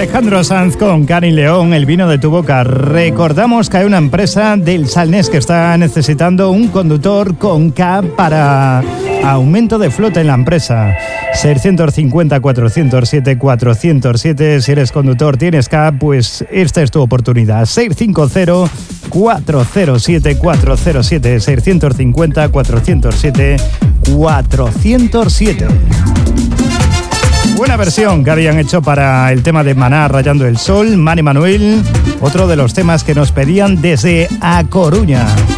Alejandro Sanz con Karin León, El vino de tu boca. Recordamos que hay una empresa del Salnés que está necesitando un conductor con K para aumento de flota en la empresa. 650-407-407. Si eres conductor, tienes K, pues esta es tu oportunidad. 650-407-407. 650-407-407. Buena versión que habían hecho para el tema de Maná, Rayando el Sol, Mani Manuel, otro de los temas que nos pedían desde A Coruña.